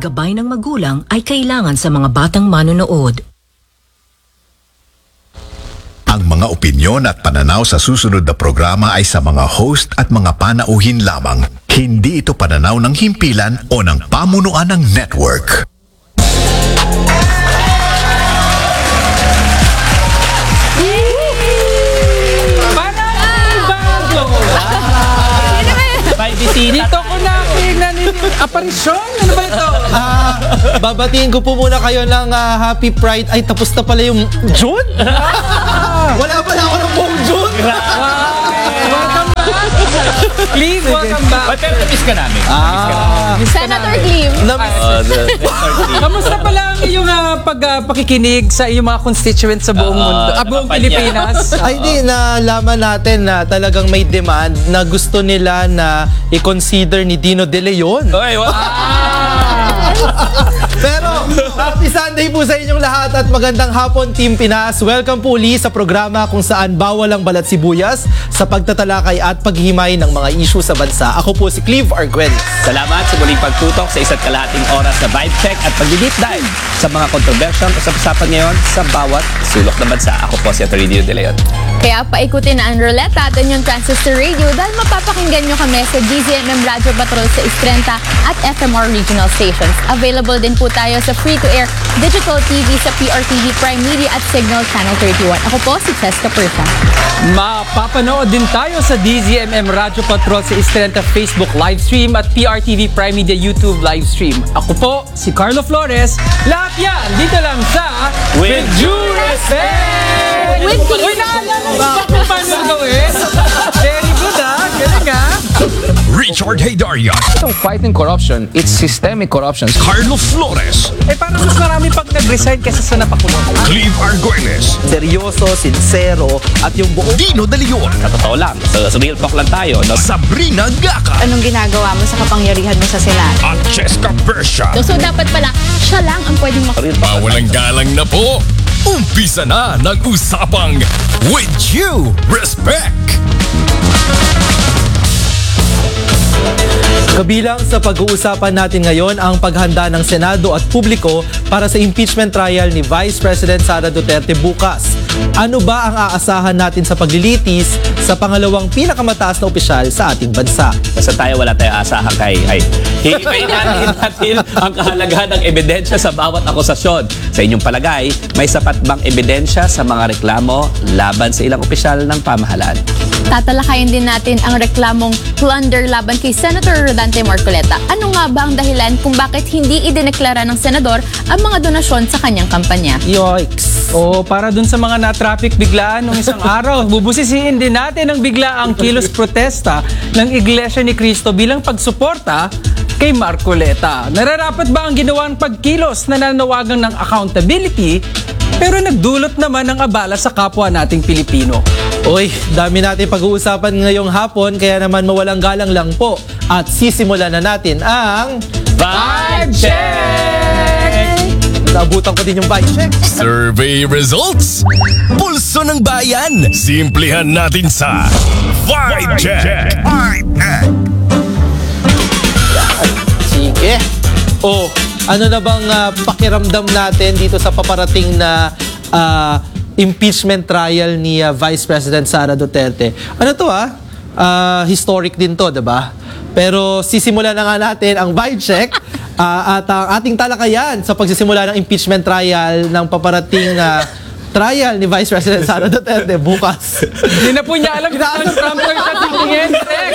gabay ng magulang ay kailangan sa mga batang manonood. Ang mga opinyon at pananaw sa susunod na programa ay sa mga host at mga panauhin lamang. Hindi ito pananaw ng himpilan o ng pamunuan ng network. Dito ko na aparisyon. Ano ba ito? Babatiin ko po muna kayo ng Happy Pride. Ay, tapos na pala yung June? Wala pala ako ng buong June. Welcome back. Please, welcome back. But pero na-miss ka namin. Senator Glim. Kamusta pala ang iyong pakikinig sa iyong mga constituents sa buong mundo, buong Pilipinas? Ay, di, nalaman natin na talagang may demand na gusto nila na i-consider ni Dino De Leon. Oy, Pero, happy Sunday po sa inyong lahat at magandang hapon, Team Pinas. Welcome po uli sa programa kung saan bawal ang balat sibuyas sa pagtatalakay at paghimay ng mga issue sa bansa. Ako po si Cleve Arguelles. Salamat sa muling pagtutok sa isa't kalahating oras na vibe check at pag-deep dive sa mga kontrobersyang usap-usapan ngayon sa bawat sulok ng bansa. Ako po si Atty. Dino De Leon. Kaya paikutin na ang ruleta at inyong Transistor Radio dahil mapapakinggan nyo kami sa DZMM Radio Patrol sa Istrenta at FMR Regional Stations. Available din po tayo sa free-to-air digital TV sa PRTV Prime Media at Signal Channel 31. Ako po si Cheska Persa. Mapapanood din tayo sa DZMM Radio Patrol sa Istrenta Facebook livestream at PRTV Prime Media YouTube livestream. Ako po si Carlo Flores. Lahat yan dito lang sa With Due Respect! With Uy, naalala mo ba kung paano gawin? Very good galing Richard Haydarian, Itong fighting corruption, it's systemic corruption. Carlo Flores, Parang mas marami pag nag-resign kaysa sa napakulong. Cleve Arguelles, Seryoso, sincero, at yung buong Dino De Leon, Sa totoo lang, sa real talk lang tayo. No? Sabrina Gaca, Anong ginagawa mo sa kapangyarihan mo sa Senado? at Cheska Persia. So dapat pala, siya lang ang pwedeng Real talk. Bawalang galang na po. Umpisa na ng usapang With Due Respect. Kabilang sa pag-uusapan natin ngayon ang paghanda ng Senado at publiko para sa impeachment trial ni Vice President Sara Duterte bukas. Ano ba ang aasahan natin sa paglilitis sa pangalawang pinakamataas na opisyal sa ating bansa? Basta tayo wala tayong asahan kay hihipayin natin ang kahalagahan ng ebidensya sa bawat akusasyon. Sa inyong palagay, may sapat bang ebidensya sa mga reklamo laban sa ilang opisyal ng pamahalaan? Tatalakayin din natin ang reklamong plunder laban kay Senator Rodante Marcoleta. Ano nga ba ang dahilan kung bakit hindi idineklara ng senador ang mga donasyon sa kanyang kampanya? Yikes! Para dun sa mga na-traffic biglaan nung isang araw, bubusisiin din natin ang biglaang kilos protesta ng Iglesia ni Cristo bilang pagsuporta kay Marcoleta. Nararapat ba ang ginawang pagkilos na nanawagan ng accountability pero nagdulot naman ng abala sa kapwa nating Pilipino? Uy, dami natin pag-uusapan ngayong hapon kaya naman mawalang galang lang po at sisimulan na natin ang Vibe Check! Naabutan ko din yung vibe check. Survey results. Pulso ng bayan. Simplihan natin sa Vibe Check. Sige. Ano na bang pakiramdam natin dito sa paparating na impeachment trial ni Vice President Sara Duterte? Ano to historic din to, diba? Pero sisimulan na nga natin ang vibe check at ang ating talakayan sa pagsisimula ng impeachment trial ng paparating trial ni Vice President Sara Duterte bukas. Hindi na po niya alam kung saan prompter siya titingin.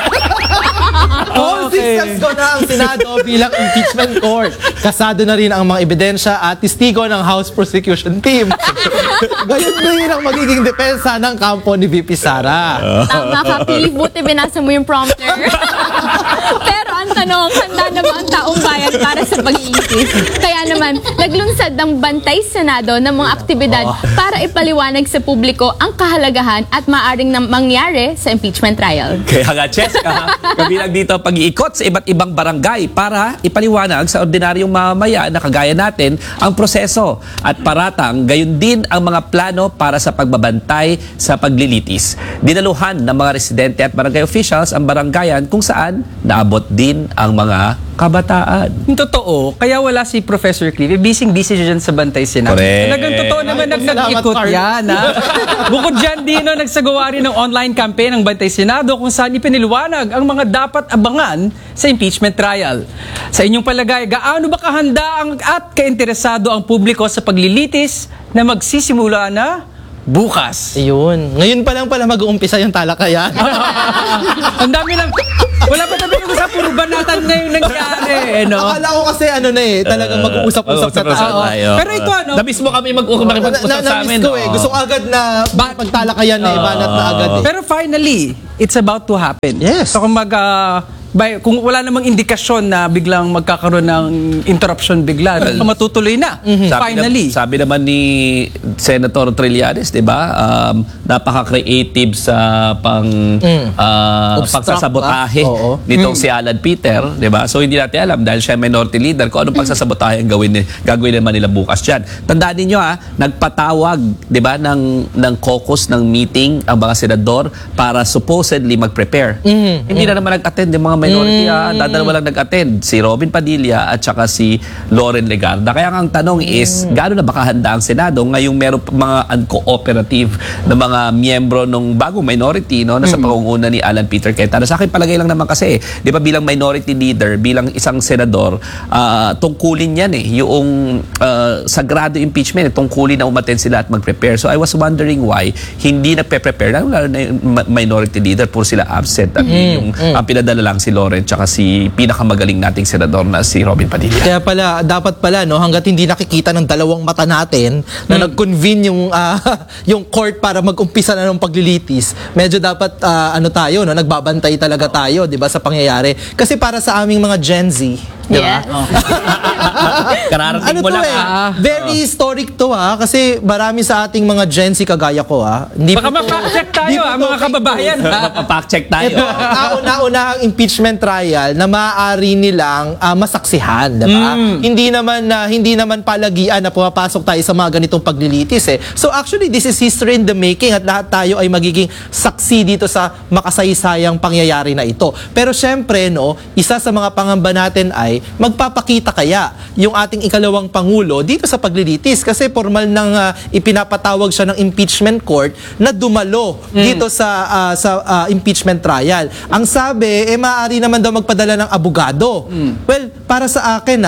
All systems ko na ang Senado bilang impeachment court. Kasado na rin ang mga ebidensya at testigo ng House Prosecution Team. Gayon din ang magiging depensa ng kampo ni VP Sara. Tama ka, Philip. Buti binasa mo yung prompter. Pero ang tanong, handa na ba ang taong bayan para sa pag-iisip? Kaya naman, naglunsad ng Bantay Senado ng mga aktibidad para ipaliwanag sa publiko ang kahalagahan at maaring mangyari sa impeachment trial. Kaya nga, Cheska, kabilang dito pag-iikot sa iba't ibang barangay para ipaliwanag sa ordinaryong mamamayan na kagaya natin ang proseso at paratang gayon din ang mga plano para sa pagbabantay sa paglilitis. Dinaluhan ng mga residente at barangay officials ang barangayan kung saan naabot din din ang mga kabataan. Totoo, kaya wala si Professor Clive. Busy-busy siya dyan sa Bantay Senado. Correct. Talagang totoo naman nag-ikot Salamat, yan. Ha? Bukod dyan, Dino, nagsagawa rin ng online campaign ng Bantay Senado kung saan ipiniliwanag ang mga dapat abangan sa impeachment trial. Sa inyong palagay, gaano ba kahanda at kainteresado ang publiko sa paglilitis na magsisimula na bukas? Ayun. Ngayon pa lang pala mag-uumpisa yung talakayan. Ang dami lang. Wala pa tayo usap, puro banatan na yung nangyari. No? Akala ko kasi talagang mag-uusap-usap na tayo. Pero ito ano? Nabis mo kami makipag-usap sa amin. Na-miss ko eh. Gusto ko agad na pagtalakayan na ibanat na agad eh. Pero finally, it's about to happen. Yes. So kung wala namang indikasyon na biglang magkakaroon ng interruption bigla, matutuloy na. Finally. Sabi naman ni Senator Trillanes, 'di ba? Napaka-creative sa pagsasabotahe nitong si Alan Peter, 'di ba? So hindi natin alam dahil siya minority leader kung anong pagsasabotahe ang gagawin naman nila bukas diyan. Tandaan niyo nagpatawag, 'di ba, ng caucus ng meeting ang mga senador para supposedly mag-prepare. Hindi na naman nag-attend yung mga minority, dadalawa lang nag-attend, si Robin Padilla at saka si Loren Legarda. Kaya ang tanong is, gaano na baka handa ang Senado ngayong meron mga uncooperative na mga miyembro ng bagong minority na sa pangunguna ni Alan Peter Cayetano. Sa akin palagay lang naman kasi, di ba bilang minority leader, bilang isang senador, tungkulin yan yung sagrado impeachment, tungkulin na umattend sila at mag-prepare. So I was wondering why hindi nagpe-prepare, lalo na yung minority leader, puro sila absent at yung pinadala lang si Loren tsaka si pinakamagaling nating senador na si Robin Padilla. Kaya pala, dapat pala, hanggat hindi nakikita ng dalawang mata natin na nag-convene yung court para mag-umpisa na ng paglilitis, medyo dapat, tayo, nagbabantay talaga tayo, di ba, sa pangyayari. Kasi para sa aming mga Gen Z, di ba? Yes. Kararating mo lang. Very historic to kasi marami sa ating mga Gen Z kagaya ko Hindi Baka ma-fact-check tayo mga kababayan. Papack-check tayo. Nauna ang impeachment trial na maaari nilang masaksihan, di ba? Hindi naman palagian na pumapasok tayo sa mga ganitong paglilitis So actually, this is history in the making at lahat tayo ay magiging saksi dito sa makasaysayang pangyayari na ito. Pero syempre, isa sa mga pangamba natin ay magpapakita kaya yung ating ikalawang pangulo dito sa paglilitis kasi formal nang ipinapatawag siya ng impeachment court na dumalo dito sa impeachment trial. Ang sabi, maaari naman daw magpadala ng abogado. Well, para sa akin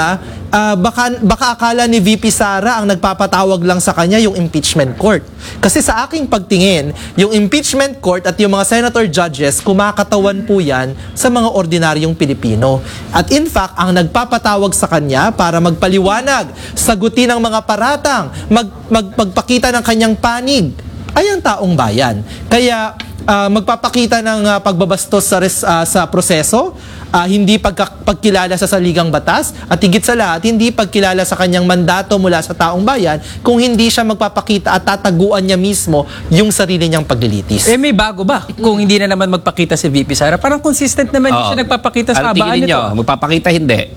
baka akala ni VP Sara ang nagpapatawag lang sa kanya yung impeachment court. Kasi sa aking pagtingin, yung impeachment court at yung mga senator judges, kumakatawan po yan sa mga ordinaryong Pilipino. At in fact, ang nagpapatawag sa kanya para magpaliwanag, sagutin ang mga paratang, magpakita ng kanyang panig, ay ang taong bayan. Kaya magpapakita ng pagbabastos sa proseso, hindi pagkilala sa saligang batas, at higit sa lahat, hindi pagkilala sa kanyang mandato mula sa taong bayan kung hindi siya magpapakita at tataguan niya mismo yung sarili niyang paglilitis. May bago ba? Kung hindi na naman magpakita si VP Sara, parang consistent naman siya nagpapakita sa habaan nito. Magpapakita hindi?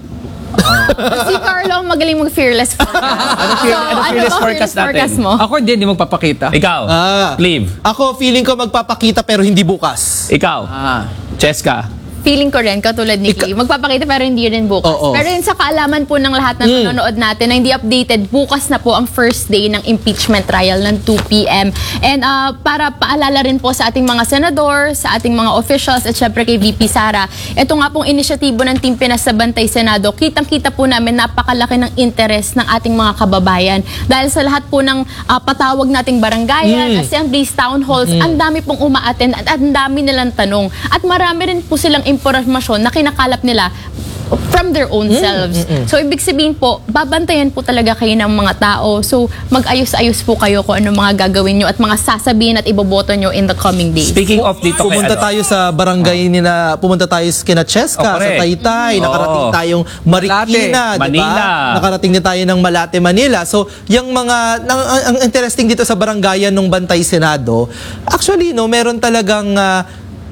Si Carlo magaling mag-fearless forecast. Anong fearless forecast mo? Ako hindi magpapakita. Ikaw, Clive. Ako, feeling ko magpapakita pero hindi bukas. Ikaw, Cheska. Feeling ko rin, katulad ni Kay, magpapakita pero hindi rin bukas. Pero yun sa kaalaman po ng lahat ng nanonood natin na hindi updated, bukas na po ang first day ng impeachment trial ng 2 p.m. And para paalala rin po sa ating mga senador, sa ating mga officials at syempre kay VP Sara, ito nga pong inisyatibo ng Team Pinas sa Bantay Senado, kitang-kita po namin napakalaki ng interes ng ating mga kababayan. Dahil sa lahat po ng patawag nating barangayan, assemblies, town halls, ang dami pong umaattend at ang dami nilang tanong. At marami rin po silang impormasyon na kinakalap nila from their own selves. So, ibig sabihin po, babantayan po talaga kayo ng mga tao. So, mag-ayos-ayos po kayo kung ano mga gagawin nyo at mga sasabihin at iboboto nyo in the coming days. Speaking of dito, Pumunta tayo sa barangay pumunta tayo kina Cheska, sa Taytay, nakarating tayong Marikina, Manila. Nakarating din tayo ng Malate, Manila. So, yung ang interesting dito sa barangayan ng Bantay Senado, actually, meron talagang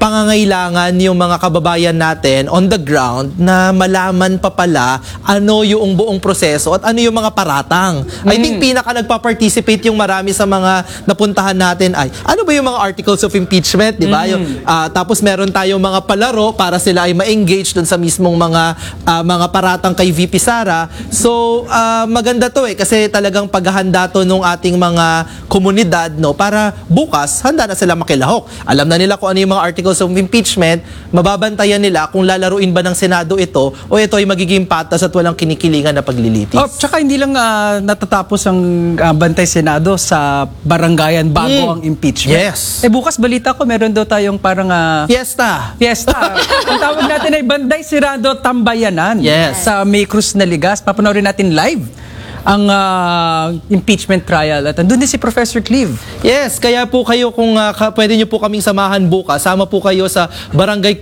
pangangailangan yung mga kababayan natin on the ground na malaman pa pala ano yung buong proseso at ano yung mga paratang. I think pinaka nagpa-participate yung marami sa mga napuntahan natin ay ano ba yung mga articles of impeachment, di ba? Tapos meron tayong mga palaro para sila ay ma-engage dun sa mismong mga paratang kay VP Sara. So, maganda to kasi talagang paghahanda to nung ating mga komunidad, no, para bukas handa na sila makilahok. Alam na nila kung ano yung mga articles of impeachment, mababantayan nila kung lalaruin ba ng Senado ito o ito ay magiging patas at walang kinikilingan na paglilitis. Tsaka hindi lang natatapos ang bantay Senado sa barangayan bago ang impeachment. Yes. Bukas balita ko meron daw tayong parang Fiesta. Ang tawag natin ay Banday Senado Tambayanan. Yes. Sa May Cruz na Ligas. Papanoorin natin live ang impeachment trial. At andun din si Professor Cleve. Yes, kaya po kayo kung pwede nyo po kaming samahan bukas, sama po kayo sa Barangay